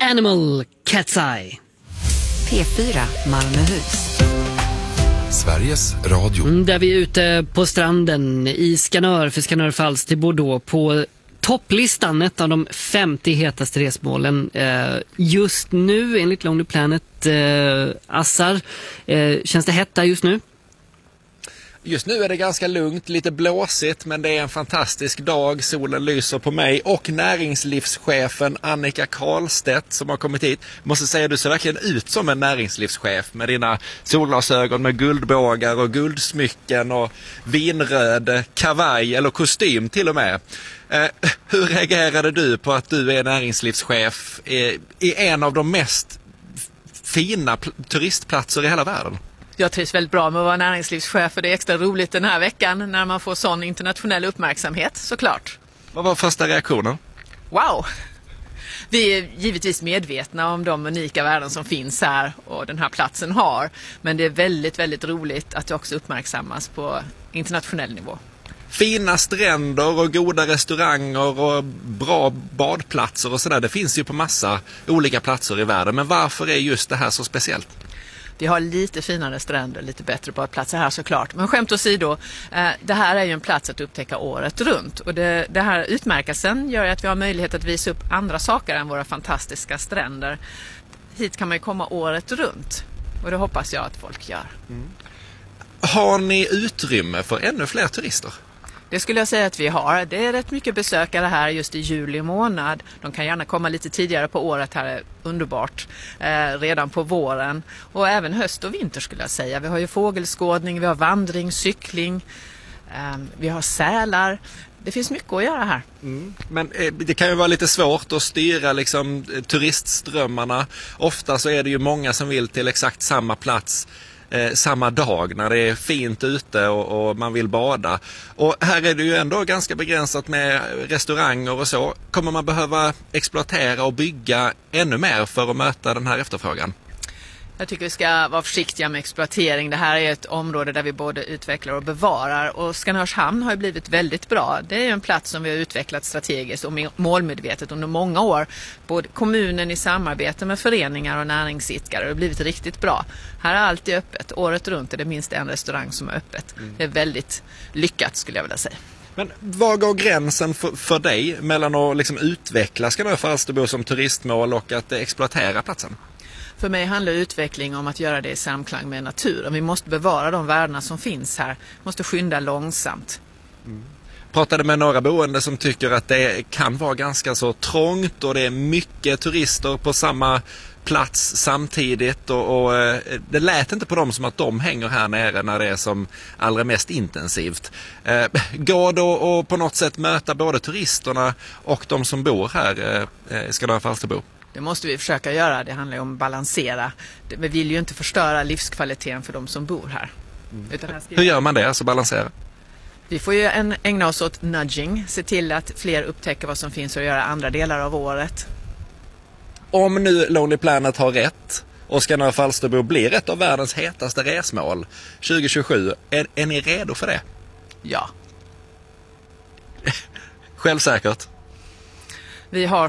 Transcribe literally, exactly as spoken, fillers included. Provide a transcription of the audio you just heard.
Animal, Cat's Eye. P fyra Malmöhus. Sveriges Radio. Mm, där vi är ute på stranden i Skanör, för Skanör Falls till Bordeaux, på topplistan, ett av de femtio hetaste resmålen eh, just nu enligt Lonely Planet. eh, Assar, eh, känns det hett där just nu? Just nu är det ganska lugnt, lite blåsigt, men det är en fantastisk dag. Solen lyser på mig och näringslivschefen Annika Karlstedt som har kommit hit. Måste säga, du ser verkligen ut som en näringslivschef med dina solglasögon med guldbågar och guldsmycken och vinröd kavaj eller kostym till och med. Eh, hur reagerade du på att du är näringslivschef i, i en av de mest fina pl- turistplatser i hela världen? Jag trivs väldigt bra med att vara näringslivschef, och det är extra roligt den här veckan när man får sån internationell uppmärksamhet, såklart. Vad var första reaktionen? Wow! Vi är givetvis medvetna om de unika värden som finns här och den här platsen har, men det är väldigt, väldigt roligt att det också uppmärksammas på internationell nivå. Fina stränder och goda restauranger och bra badplatser och sådär, det finns ju på massa olika platser i världen, men varför är just det här så speciellt? Vi har lite finare stränder, lite bättre badplatser här såklart. Men skämt åsido, eh, det här är ju en plats att upptäcka året runt. Och det, det här utmärkelsen gör att vi har möjlighet att visa upp andra saker än våra fantastiska stränder. Hit kan man ju komma året runt. Och det hoppas jag att folk gör. Mm. Har ni utrymme för ännu fler turister? Det skulle jag säga att vi har. Det är rätt mycket besökare här just i juli månad. De kan gärna komma lite tidigare på året, här är underbart. Eh, redan på våren. Och även höst och vinter skulle jag säga. Vi har ju fågelskådning, vi har vandring, cykling. Eh, vi har sälar. Det finns mycket att göra här. Mm. Men eh, det kan ju vara lite svårt att styra liksom, turistströmmarna. Ofta så är det ju många som vill till exakt samma plats Eh, samma dag när det är fint ute och, och man vill bada. Och här är det ju ändå ganska begränsat med restauranger och så. Kommer man behöva exploatera och bygga ännu mer för att möta den här efterfrågan? Jag tycker vi ska vara försiktiga med exploatering. Det här är ett område där vi både utvecklar och bevarar. Och Skanörshamn har ju blivit väldigt bra. Det är en plats som vi har utvecklat strategiskt och målmedvetet under många år. Både kommunen i samarbete med föreningar och näringsidkare har blivit riktigt bra. Här är alltid öppet. Året runt är det minst en restaurang som är öppet. Mm. Det är väldigt lyckat skulle jag vilja säga. Men vad går gränsen för, för dig mellan att liksom utveckla Skanör Falsterbo som turistmål och att exploatera platsen? För mig handlar utveckling om att göra det i samklang med naturen. Vi måste bevara de värdena som finns här. Vi måste skynda långsamt. Mm. Pratade med några boende som tycker att det kan vara ganska så trångt och det är mycket turister på samma plats samtidigt. Och, och det lät inte på dem som att de hänger här nere när det är som allra mest intensivt. Eh, går då att på något sätt möta både turisterna och de som bor här eh, i Skanör Falsterbo? Det måste vi försöka göra. Det handlar ju om att balansera. Vi vill ju inte förstöra livskvaliteten för de som bor här. Mm. Utan här Hur gör man det, alltså balansera? Vi får ju en, ägna oss åt nudging. Se till att fler upptäcker vad som finns och göra andra delar av året. Om nu Lonely Planet har rätt och Skanör Falsterbo blir ett av världens hetaste resmål tjugo tjugosju, är, är ni redo för det? Ja. Självsäkert. Vi har